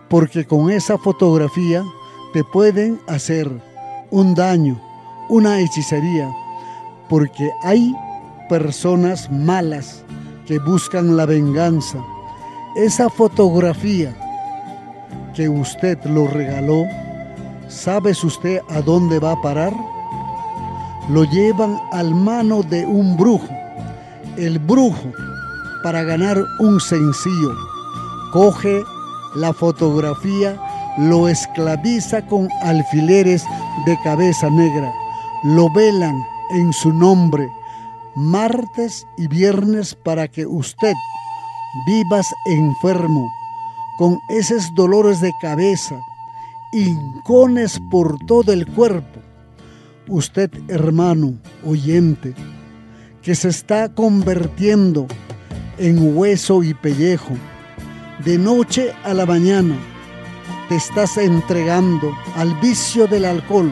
porque con esa fotografía te pueden hacer un daño, una hechicería, porque hay personas malas que buscan la venganza. Esa fotografía que usted lo regaló, ¿sabes usted a dónde va a parar? Lo llevan al mano de un brujo. El brujo, para ganar un sencillo, coge la fotografía, lo esclaviza con alfileres de cabeza negra, lo velan en su nombre martes y viernes para que usted vivas enfermo, con esos dolores de cabeza, hincones por todo el cuerpo. Usted, hermano oyente, que se está convirtiendo en hueso y pellejo, de noche a la mañana te estás entregando al vicio del alcohol,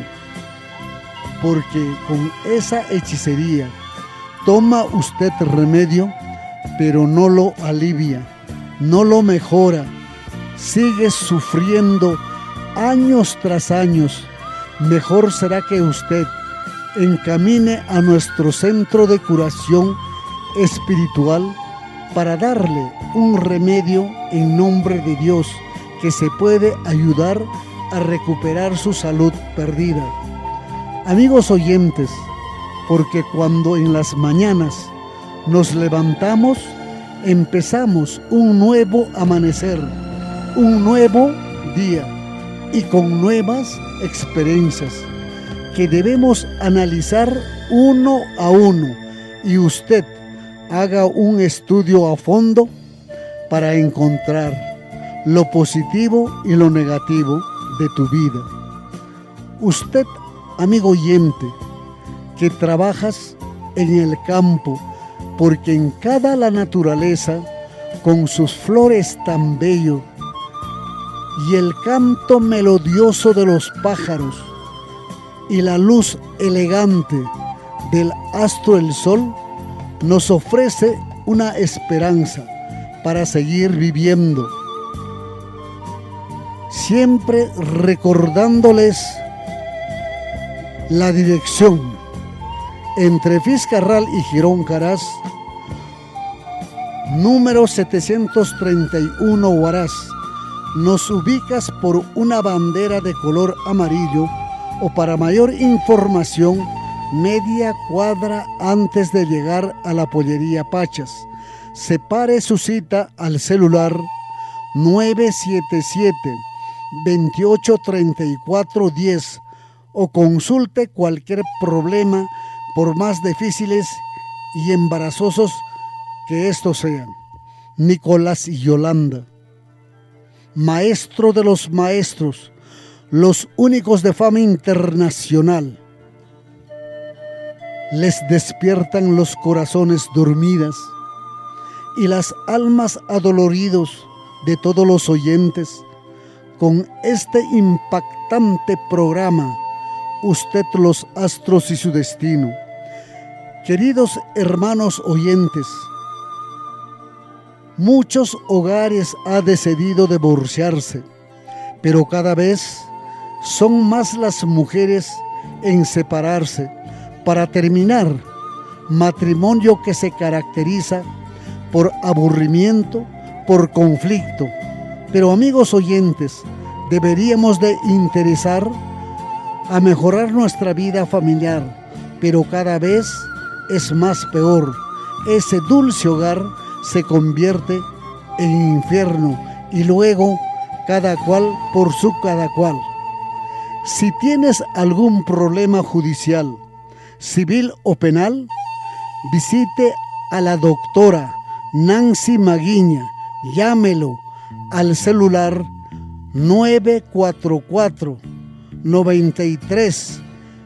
porque con esa hechicería toma usted remedio, pero no lo alivia, no lo mejora, sigue sufriendo años tras años. Mejor será que usted encamine a nuestro centro de curación espiritual para darle un remedio en nombre de Dios que se puede ayudar a recuperar su salud perdida. Amigos oyentes, porque cuando en las mañanas nos levantamos, empezamos un nuevo amanecer, un nuevo día y con nuevas experiencias que debemos analizar uno a uno, y usted haga un estudio a fondo para encontrar lo positivo y lo negativo de tu vida. Usted, amigo oyente, que trabajas en el campo, porque en cada la naturaleza, con sus flores tan bellos, y el canto melodioso de los pájaros, y la luz elegante del astro el sol, nos ofrece una esperanza para seguir viviendo, siempre recordándoles la dirección entre Fiscarral y Girón Caraz, número 731 Huaraz. Nos ubicas por una bandera de color amarillo, o para mayor información, media cuadra antes de llegar a la pollería Pachas. Separe su cita al celular 977-2834-10 o consulte cualquier problema, por más difíciles y embarazosos que estos sean. Nicolás y Yolanda, maestro de los maestros, los únicos de fama internacional, les despiertan los corazones dormidas y las almas adoloridos de todos los oyentes con este impactante programa, Usted, los astros y su destino. Queridos hermanos oyentes, muchos hogares han decidido divorciarse, pero cada vez son más las mujeres en separarse para terminar matrimonio que se caracteriza por aburrimiento, por conflicto. Pero amigos oyentes, deberíamos de interesar a mejorar nuestra vida familiar, pero cada vez es más peor. Ese dulce hogar se convierte en infierno y luego cada cual por su cada cual. Si tienes algún problema judicial, civil o penal, visite a la doctora Nancy Maguiña. Llámelo al celular 944 93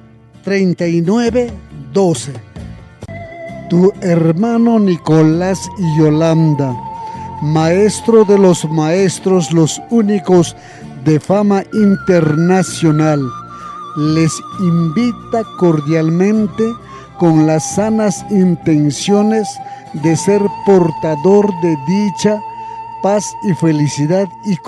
39 12. Tu hermano Nicolás y Yolanda, maestro de los maestros, los únicos de fama internacional, les invita cordialmente con las sanas intenciones de ser portador de dicha, paz y felicidad y